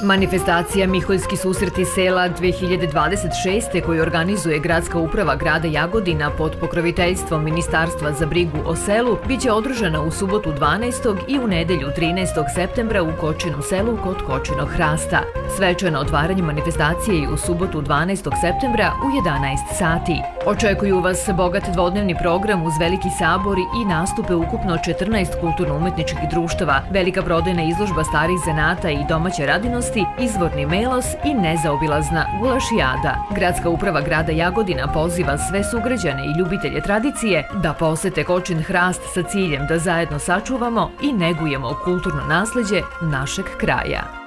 Manifestacija Miholjski susreti sela 2026. koju organizuje Gradska uprava grada Jagodina pod pokroviteljstvom Ministarstva za brigu o selu biće održana u subotu 12. i u nedelju 13. septembra u Kočinom selu kod Kočinog hrasta. Svečano otvaranje manifestacije je u subotu 12. septembra u 11 sati. Očekuju vas bogat dvodnevni program uz veliki sabor i nastupe ukupno 14 kulturno-umetničkih društava, velika prodajna izložba starih zanata i domaće radinosti, izvorni melos i nezaobilazna gulašijada. Gradska uprava grada Jagodina poziva sve sugrađane i ljubitelje tradicije da posete Kočin hrast sa ciljem da zajedno sačuvamo i negujemo kulturno nasleđe našeg kraja.